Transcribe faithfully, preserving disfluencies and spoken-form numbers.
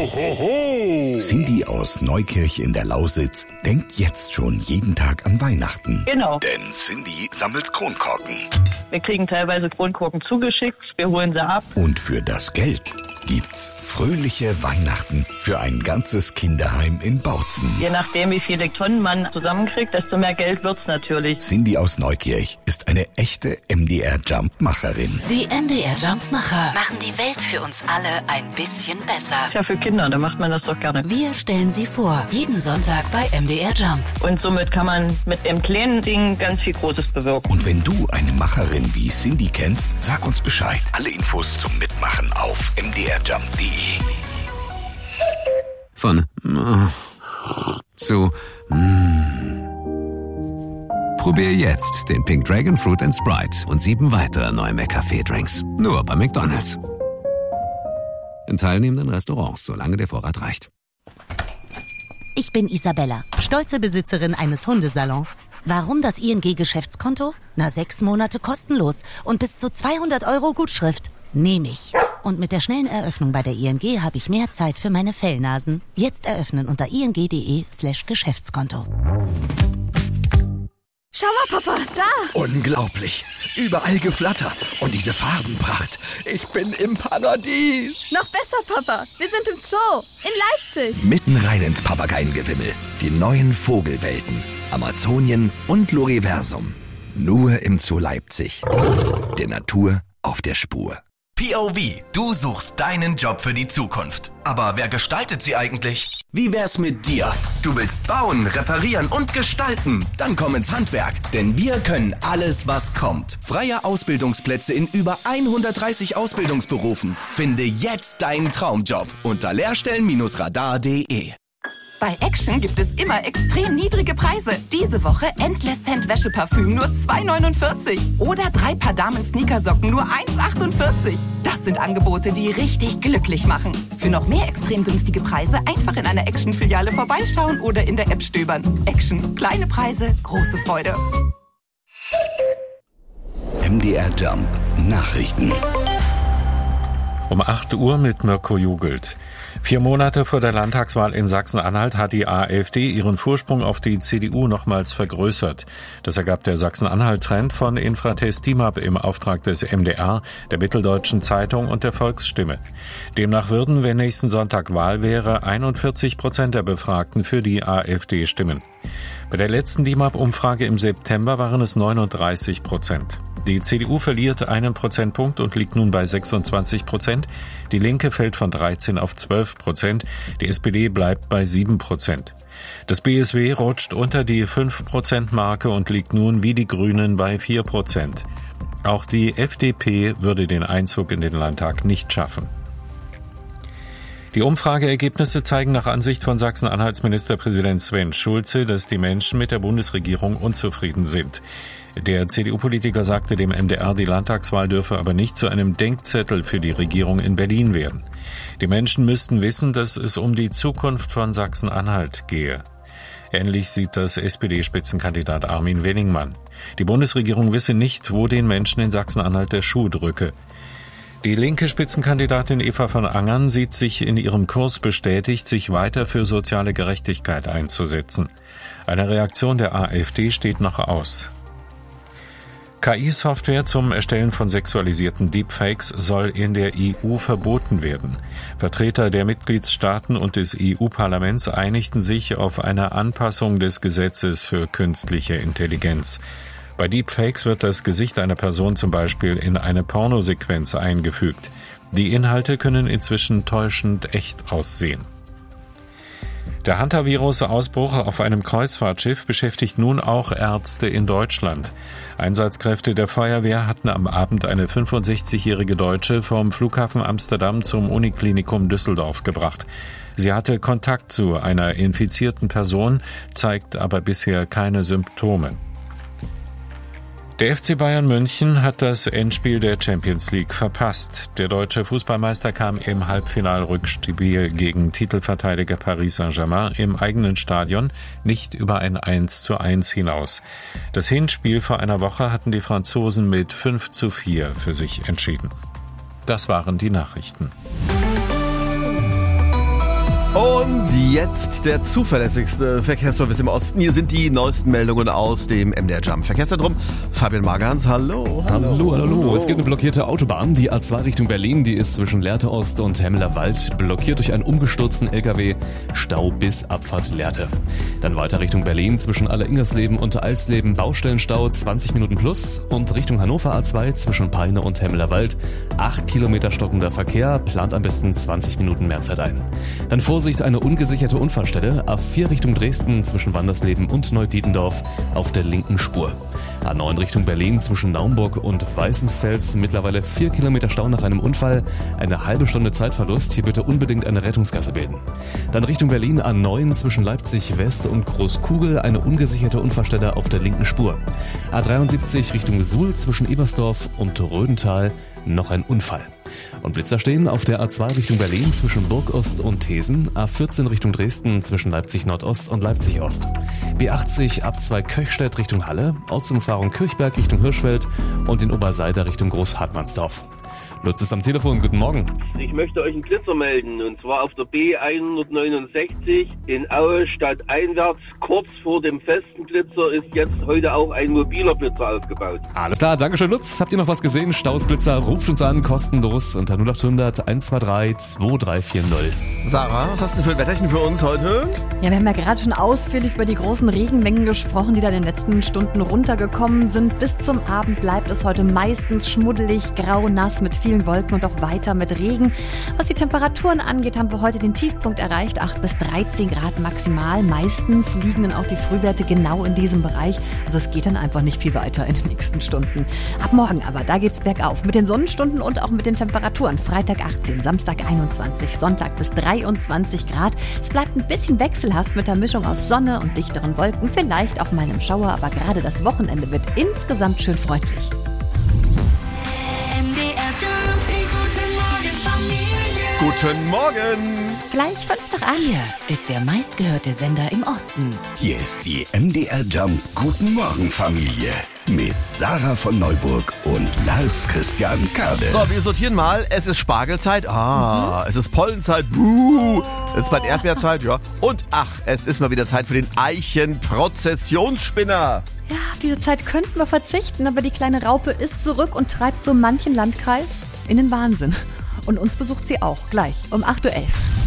ho, ho. Cindy aus Neukirch in der Lausitz denkt jetzt schon jeden Tag an Weihnachten. Genau. Denn Cindy sammelt Kronkorken. Wir kriegen teilweise Kronkorken zugeschickt, wir holen sie ab. Und für das Geld gibt's fröhliche Weihnachten für ein ganzes Kinderheim in Bautzen. Je nachdem, wie viele Tonnen man zusammenkriegt, desto mehr Geld wird's natürlich. Cindy aus Neukirch ist eine echte M D R-Jump-Macherin. Die M D R-Jump-Macher machen die Welt für uns alle ein bisschen besser. Ja, für Kinder, da macht man das doch gerne. Wir stellen sie vor, jeden Sonntag bei M D R Jump. Und somit kann man mit dem kleinen Ding ganz viel Großes bewirken. Und wenn du eine Macherin wie Cindy kennst, sag uns Bescheid. Alle Infos zum Mitmachen auf m d r jump punkt d e. Von äh, zu mm. Probier jetzt den Pink Dragon Fruit and Sprite und sieben weitere neue McCafé-Drinks. Nur bei McDonald's. In teilnehmenden Restaurants, solange der Vorrat reicht. Ich bin Isabella, stolze Besitzerin eines Hundesalons. Warum das I N G-Geschäftskonto? Na, sechs Monate kostenlos und bis zu zweihundert Euro Gutschrift. Nehme ich. Und mit der schnellen Eröffnung bei der I N G habe ich mehr Zeit für meine Fellnasen. Jetzt eröffnen unter ing.de slash Geschäftskonto. Schau mal, Papa, da! Unglaublich. Überall Geflatter und diese Farbenpracht. Ich bin im Paradies. Noch besser, Papa. Wir sind im Zoo in Leipzig. Mitten rein ins Papageiengewimmel. Die neuen Vogelwelten. Amazonien und Loriversum. Nur im Zoo Leipzig. Der Natur auf der Spur. P O V, du suchst deinen Job für die Zukunft. Aber wer gestaltet sie eigentlich? Wie wär's mit dir? Du willst bauen, reparieren und gestalten. Dann komm ins Handwerk, denn wir können alles, was kommt. Freie Ausbildungsplätze in über hundertdreißig Ausbildungsberufen. Finde jetzt deinen Traumjob unter lehrstellen Radar punkt de. Bei Action gibt es immer extrem niedrige Preise. Diese Woche Endless Scent Wäscheparfüm nur zwei neunundvierzig. Oder drei Paar Damen-Sneakersocken nur eins achtundvierzig. Das sind Angebote, die richtig glücklich machen. Für noch mehr extrem günstige Preise einfach in einer Action-Filiale vorbeischauen oder in der App stöbern. Action. Kleine Preise, große Freude. M D R Jump Nachrichten. Um acht Uhr mit Mirko Jugelt. Vier Monate vor der Landtagswahl in Sachsen-Anhalt hat die AfD ihren Vorsprung auf die C D U nochmals vergrößert. Das ergab der Sachsen-Anhalt-Trend von Infratest DIMAP im Auftrag des M D R, der Mitteldeutschen Zeitung und der Volksstimme. Demnach würden, wenn nächsten Sonntag Wahl wäre, einundvierzig Prozent der Befragten für die AfD stimmen. Bei der letzten DIMAP-Umfrage im September waren es neununddreißig Prozent. Die C D U verliert einen Prozentpunkt und liegt nun bei sechsundzwanzig Prozent. Die Linke fällt von dreizehn auf zwölf Prozent. Die S P D bleibt bei sieben Prozent. Das B S W rutscht unter die fünf Prozent Marke und liegt nun wie die Grünen bei vier Prozent. Auch die F D P würde den Einzug in den Landtag nicht schaffen. Die Umfrageergebnisse zeigen nach Ansicht von Sachsen-Anhalts Ministerpräsident Sven Schulze, dass die Menschen mit der Bundesregierung unzufrieden sind. Der C D U-Politiker sagte dem M D R, die Landtagswahl dürfe aber nicht zu einem Denkzettel für die Regierung in Berlin werden. Die Menschen müssten wissen, dass es um die Zukunft von Sachsen-Anhalt gehe. Ähnlich sieht das S P D-Spitzenkandidat Armin Wenningmann. Die Bundesregierung wisse nicht, wo den Menschen in Sachsen-Anhalt der Schuh drücke. Die linke Spitzenkandidatin Eva von Angern sieht sich in ihrem Kurs bestätigt, sich weiter für soziale Gerechtigkeit einzusetzen. Eine Reaktion der AfD steht noch aus. K I-Software zum Erstellen von sexualisierten Deepfakes soll in der E U verboten werden. Vertreter der Mitgliedstaaten und des E U-Parlaments einigten sich auf eine Anpassung des Gesetzes für künstliche Intelligenz. Bei Deepfakes wird das Gesicht einer Person zum Beispiel in eine Pornosequenz eingefügt. Die Inhalte können inzwischen täuschend echt aussehen. Der Hantavirus-Ausbruch auf einem Kreuzfahrtschiff beschäftigt nun auch Ärzte in Deutschland. Einsatzkräfte der Feuerwehr hatten am Abend eine fünfundsechzigjährige Deutsche vom Flughafen Amsterdam zum Uniklinikum Düsseldorf gebracht. Sie hatte Kontakt zu einer infizierten Person, zeigt aber bisher keine Symptome. Der F C Bayern München hat das Endspiel der Champions League verpasst. Der deutsche Fußballmeister kam im Halbfinalrückspiel gegen Titelverteidiger Paris Saint-Germain im eigenen Stadion nicht über ein eins zu eins hinaus. Das Hinspiel vor einer Woche hatten die Franzosen mit fünf zu vier für sich entschieden. Das waren die Nachrichten. Und jetzt der zuverlässigste Verkehrsservice im Osten. Hier sind die neuesten Meldungen aus dem M D R Jump Verkehrszentrum. Fabian Magans, hallo. Hallo, hallo, hallo. hallo. Es gibt eine blockierte Autobahn. Die A zwei Richtung Berlin, die ist zwischen Lehrte Ost und Hemmeler Wald blockiert durch einen umgestürzten L K W. Stau bis Abfahrt Lehrte. Dann weiter Richtung Berlin zwischen Aller-Ingersleben und Alsleben Baustellenstau zwanzig Minuten plus. Und Richtung Hannover A zwei zwischen Peine und Hemmeler Wald acht Kilometer stockender Verkehr, plant am besten zwanzig Minuten mehr Zeit ein. Dann Vorsicht, eine ungesicherte Unfallstelle. A vier Richtung Dresden zwischen Wandersleben und Neudietendorf auf der linken Spur. A neun Richtung Berlin zwischen Naumburg und Weißenfels mittlerweile vier Kilometer Stau nach einem Unfall. Eine halbe Stunde Zeitverlust. Hier bitte unbedingt eine Rettungsgasse bilden. Dann Richtung Berlin A neun zwischen Leipzig West und Großkugel. Eine ungesicherte Unfallstelle auf der linken Spur. A dreiundsiebzig Richtung Suhl zwischen Ebersdorf und Rödental noch ein Unfall. Und Blitzer stehen auf der A zwei Richtung Berlin zwischen Burgost und Thesen, A vierzehn Richtung Dresden zwischen Leipzig Nordost und Leipzig Ost, B achtzig ab zwei Köchstedt Richtung Halle, Ortsumfahrung Kirchberg Richtung Hirschfeld und in Oberseider Richtung Großhartmannsdorf. Lutz ist am Telefon, guten Morgen. Ich möchte euch einen Blitzer melden, und zwar auf der B hundertneunundsechzig in Aue stadteinwärts. Kurz vor dem festen Blitzer ist jetzt heute auch ein mobiler Blitzer aufgebaut. Alles klar, Dankeschön Lutz. Habt ihr noch was gesehen? Stausblitzer, ruft uns an, kostenlos unter null achthundert eins zwei drei zwei drei vier null. Sarah, was hast du für ein Wetterchen für uns heute? Ja, wir haben ja gerade schon ausführlich über die großen Regenmengen gesprochen, die da in den letzten Stunden runtergekommen sind. Bis zum Abend bleibt es heute meistens schmuddelig, grau, nass mit vielen Wolken und auch weiter mit Regen. Was die Temperaturen angeht, haben wir heute den Tiefpunkt erreicht, acht bis dreizehn Grad maximal. Meistens liegen dann auch die Frühwerte genau in diesem Bereich. Also es geht dann einfach nicht viel weiter in den nächsten Stunden. Ab morgen aber, da geht's bergauf. Mit den Sonnenstunden und auch mit den Temperaturen. Freitag achtzehn, Samstag einundzwanzig, Sonntag bis dreiundzwanzig Grad. Es bleibt ein bisschen wechselhaft mit der Mischung aus Sonne und dichteren Wolken. Vielleicht auch mal einem Schauer, aber gerade das Wochenende wird insgesamt schön freundlich. Guten Morgen! Gleich fünf nach Anja ist der meistgehörte Sender im Osten. Hier ist die M D R Jump Guten Morgen Familie mit Sarah von Neuburg und Lars Christian Kade. So, wir sortieren mal. Es ist Spargelzeit. Ah, mhm. Es ist Pollenzeit. Buh. Es ist bald Erdbeerzeit, ja. Und ach, es ist mal wieder Zeit für den Eichenprozessionsspinner. Ja, auf diese Zeit könnten wir verzichten, aber die kleine Raupe ist zurück und treibt so manchen Landkreis in den Wahnsinn. Und uns besucht sie auch gleich um acht Uhr elf.